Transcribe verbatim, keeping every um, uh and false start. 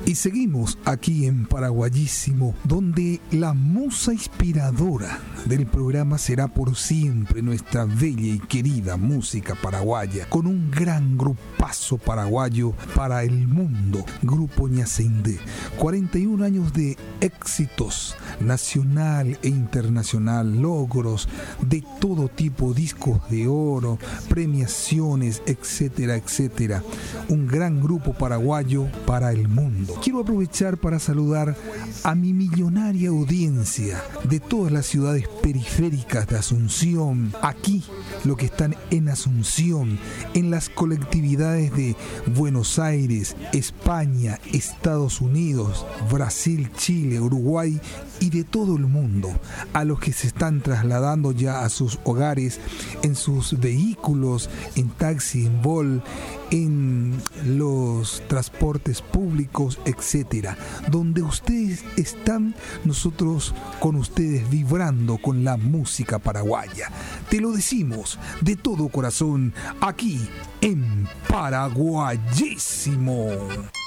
Y seguimos aquí en Paraguayísimo, donde la musa inspiradora del programa será por siempre nuestra bella y querida música paraguaya, con un gran grupazo paraguayo para el mundo, Grupo Ñacindé. cuarenta y un años de éxitos nacional e internacional, logros de todo tipo, discos de oro, premiaciones, etcétera, etcétera. Un gran grupo paraguayo para el mundo. Quiero aprovechar para saludar a mi millonaria audiencia de todas las ciudades periféricas de Asunción, aquí, lo que están en Asunción, en las colectividades de Buenos Aires, España, Estados Unidos, Brasil, Chile, Uruguay y de todo el mundo, a los que se están trasladando ya a sus hogares, en sus vehículos, en taxi, en Vol, en los transportes públicos, etcétera. Donde ustedes están, nosotros con ustedes vibrando con la música paraguaya. Te lo decimos de todo corazón aquí en Paraguayísimo.